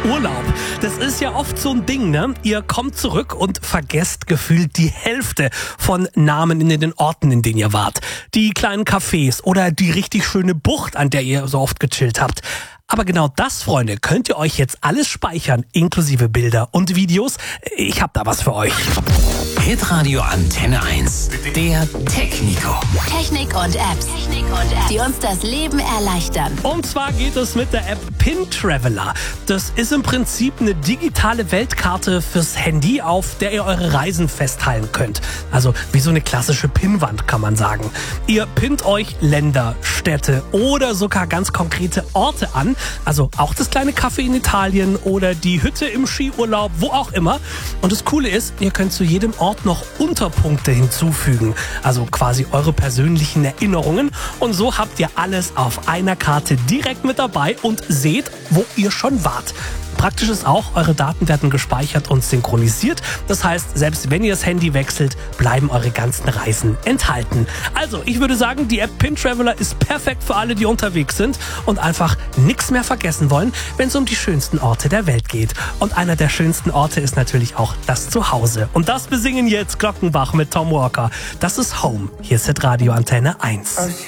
Urlaub. Das ist ja oft so ein Ding, ne? Ihr kommt zurück und vergesst gefühlt die Hälfte von Namen in den Orten, in denen ihr wart. Die kleinen Cafés oder die richtig schöne Bucht, an der ihr so oft gechillt habt. Aber genau das, Freunde, könnt ihr euch jetzt alles speichern, inklusive Bilder und Videos. Ich hab da was für euch. Hitradio Antenne 1, der Technico. Technik und Apps, die uns das Leben erleichtern. Und zwar geht es mit der App Pin Traveler. Das ist im Prinzip eine digitale Weltkarte fürs Handy, auf der ihr eure Reisen festhalten könnt. Also wie so eine klassische Pinnwand, kann man sagen. Ihr pinnt euch Länder, Städte oder sogar ganz konkrete Orte an. Also auch das kleine Café in Italien oder die Hütte im Skiurlaub, wo auch immer. Und das Coole ist, ihr könnt zu jedem Ort noch Unterpunkte hinzufügen. Also quasi eure persönlichen Erinnerungen. Und so habt ihr alles auf einer Karte direkt mit dabei und seht, wo ihr schon wart. Praktisch ist auch, eure Daten werden gespeichert und synchronisiert. Das heißt, selbst wenn ihr das Handy wechselt, bleiben eure ganzen Reisen enthalten. Also, ich würde sagen, die App Pin Traveler ist perfekt für alle, die unterwegs sind und einfach nichts mehr vergessen wollen, wenn es um die schönsten Orte der Welt geht. Und einer der schönsten Orte ist natürlich auch das Zuhause. Und das besingen jetzt Glockenbach mit Tom Walker. Das ist Home. Hier ist Hitradio Antenne 1.